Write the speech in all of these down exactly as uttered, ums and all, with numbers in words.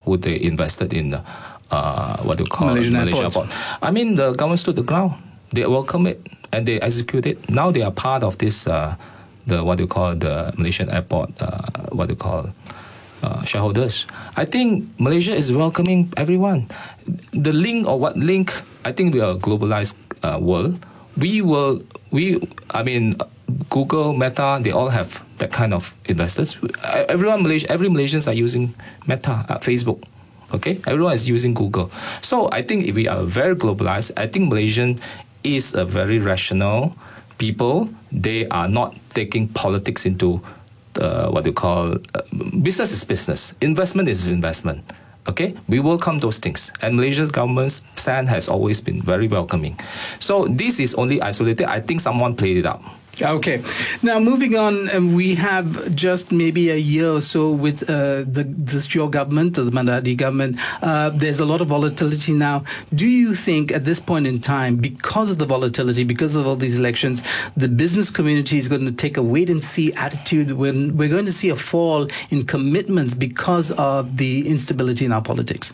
who they invested in the, uh, what do you call Malaysian Malaysia airports. airport. I mean, the government stood the ground. They welcome it and they execute it. Now they are part of this, uh, the what do you call the Malaysian airport, uh, what do you call uh, shareholders. I think Malaysia is welcoming everyone. The link or what link, I think we are a globalized uh, world. We will, we, I mean, Google, Meta, they all have that kind of investors. Everyone, Malaysia, every Malaysians are using Meta, uh, Facebook. Okay, everyone is using Google. So I think if we are very globalized, I think Malaysian is a very rational people. They are not taking politics into uh, what you call uh, business is business, investment is investment. Okay, we welcome those things, and Malaysia's government's stand has always been very welcoming. So this is only isolated. I think someone played it up. Okay. Now, moving on, um, we have just maybe a year or so with uh, the this your government, the Mandadi government. Uh, there's a lot of volatility now. Do you think at this point in time, because of the volatility, because of all these elections, the business community is going to take a wait-and-see attitude when we're going to see a fall in commitments because of the instability in our politics?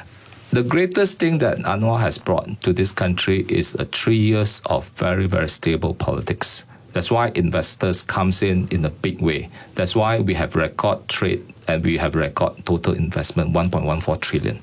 The greatest thing that Anwar has brought to this country is a three years of very, very stable politics. That's why investors comes in in a big way. That's why we have record trade and we have record total investment, one point one four trillion.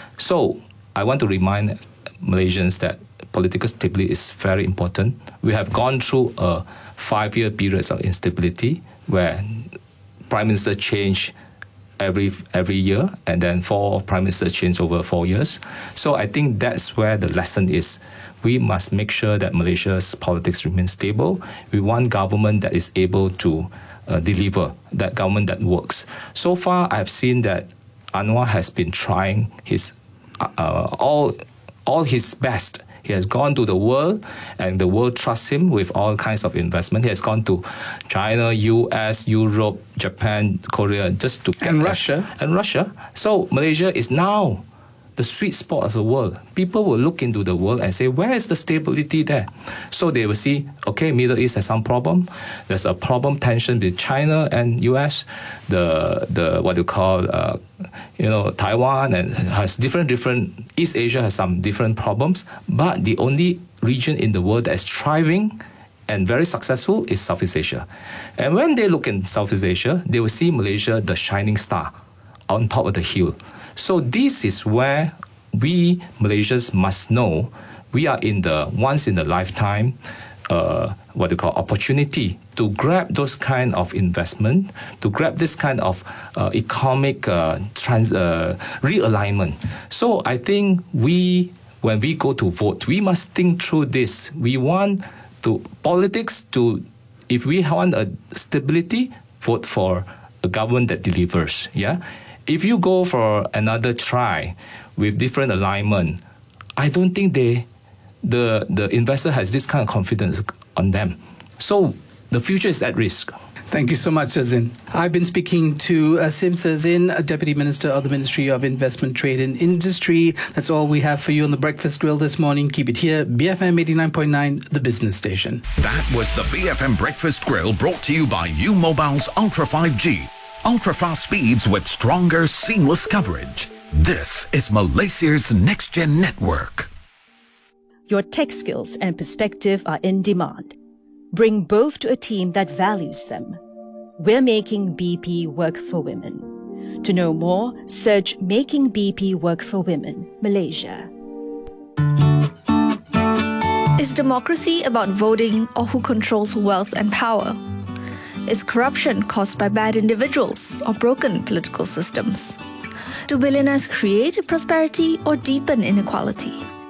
So I want to remind Malaysians that political stability is very important. We have gone through a five-year period of instability where Prime Minister change every every year, and then four prime ministers change over four years. So I think that's where the lesson is. We must make sure that Malaysia's politics remain stable. We want government that is able to uh, deliver, that government that works. So far, I've seen that Anwar has been trying his uh, all all his best. He has gone to the world, and the world trusts him with all kinds of investment. He has gone to China, U S, Europe, Japan, Korea, just to get and cash. Russia and Russia. So Malaysia is now the sweet spot of the world. People will look into the world and say, where is the stability there? So they will see, okay, Middle East has some problem. There's a problem, tension between China and U S. The, the what you call, uh, you know, Taiwan and has different, different, East Asia has some different problems. But the only region in the world that is thriving and very successful is Southeast Asia. And when they look in Southeast Asia, they will see Malaysia, the shining star on top of the hill. So this is where we Malaysians must know we are in the once in a lifetime, uh, what they call opportunity to grab those kind of investment, to grab this kind of uh, economic uh, trans uh, realignment. So I think we, when we go to vote, we must think through this. We want to politics to, if we want a stability, vote for a government that delivers. Yeah. If you go for another try with different alignment, I don't think they, the the investor has this kind of confidence on them. So the future is at risk. Thank you so much, Azin. I've been speaking to uh, Sim Azin, Deputy Minister of the Ministry of Investment, Trade and Industry. That's all we have for you on the Breakfast Grill this morning. Keep it here, B F M eighty-nine point nine, the business station. That was the B F M Breakfast Grill, brought to you by U Mobile's Ultra five G. Ultra-fast speeds with stronger, seamless coverage. This is Malaysia's next-gen network. Your tech skills and perspective are in demand. Bring both to a team that values them. We're making B P work for women. To know more, search Making B P Work for Women, Malaysia. Is democracy about voting or who controls wealth and power? Is corruption caused by bad individuals or broken political systems? Do billionaires create prosperity or deepen inequality?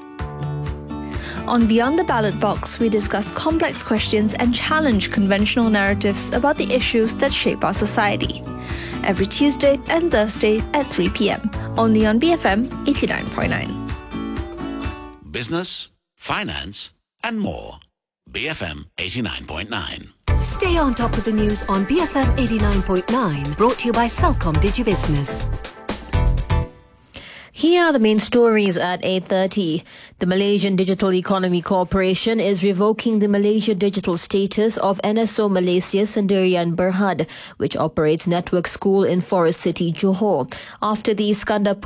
On Beyond the Ballot Box, we discuss complex questions and challenge conventional narratives about the issues that shape our society. Every Tuesday and Thursday at three p.m. only on B F M eighty-nine point nine. Business, finance, and more. B F M eighty-nine point nine. Stay on top of the news on B F M eighty-nine point nine, brought to you by Celcom DigiBusiness. Here are the main stories at eight thirty. The Malaysian Digital Economy Corporation is revoking the Malaysia Digital status of N S O Malaysia Sendirian Berhad, which operates Network School in Forest City, Johor, after the Iskandar